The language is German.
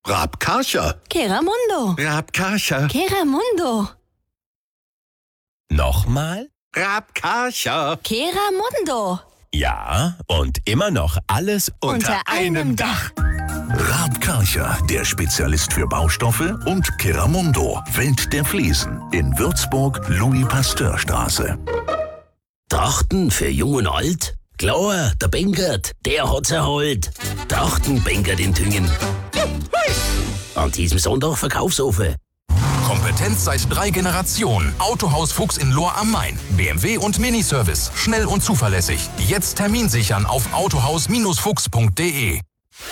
Raab Karcher. Keramundo. Raab Karcher. Keramundo. Nochmal? Raab Karcher. Keramundo. Ja, und immer noch alles unter einem Dach. Raab Karcher, der Spezialist für Baustoffe, und Keramundo, Welt der Fliesen, in Würzburg, Louis-Pasteur-Straße. Trachten für Jung und Alt? Klar, der Benkert, der hat's erholt. Trachten Benkert in Tüngen. An diesem Sonntag Verkaufsofen. Kompetenz seit 3 Generationen. Autohaus Fuchs in Lohr am Main. BMW und Miniservice. Schnell und zuverlässig. Jetzt Termin sichern auf autohaus-fuchs.de.